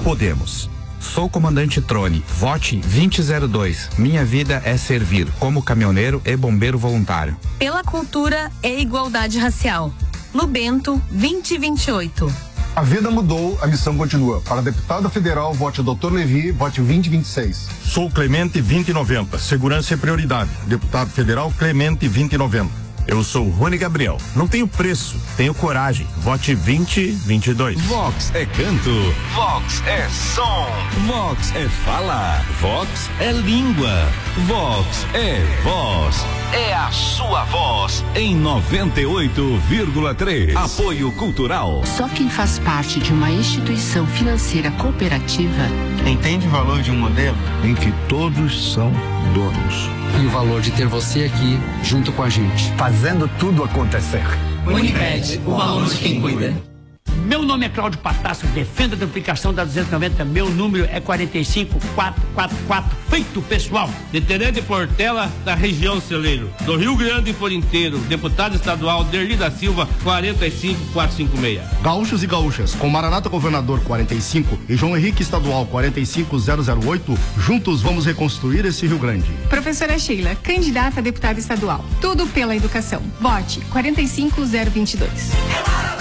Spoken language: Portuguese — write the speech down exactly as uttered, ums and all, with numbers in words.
Podemos. Sou comandante Trone. Vote vinte zero dois. Minha vida é servir, como caminhoneiro e bombeiro voluntário. Pela cultura e igualdade racial. Lubento vinte vinte e oito. A vida mudou, a missão continua. Para deputado federal, vote doutor Levi, vote vinte vinte e seis. Sou Clemente vinte noventa. Segurança é prioridade. Deputado federal Clemente vinte noventa. Eu sou Rony Gabriel. Não tenho preço, tenho coragem. Vote vinte vinte e dois. Vox é canto. Vox é som. Vox é fala. Vox é língua. Vox é voz. É a sua voz em noventa e oito vírgula três. Apoio Cultural. Só quem faz parte de uma instituição financeira cooperativa entende o valor de um modelo em que todos são donos. E o valor de ter você aqui junto com a gente, fazendo tudo acontecer. Unimed, o valor de quem cuida. Meu nome é Cláudio Patácio, defenda a duplicação da duzentos e noventa, meu número é quarenta e cinco quatrocentos e quarenta e quatro, feito pessoal. De Tenente Portela, da região Celeiro, do Rio Grande por inteiro, deputado estadual Derli da Silva, quarenta e cinco quatrocentos e cinquenta e seis. Gaúchos e gaúchas, com Maranata Governador quarenta e cinco e João Henrique Estadual quarenta e cinco zero zero oito, juntos vamos reconstruir esse Rio Grande. Professora Sheila, candidata a deputada estadual, tudo pela educação. Vote quarenta e cinco zero vinte e dois.